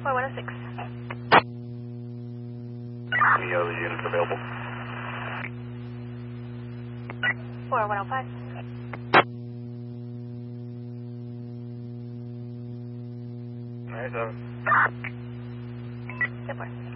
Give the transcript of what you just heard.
4106. Any other units available? 4105. Alright, 7. Good boy.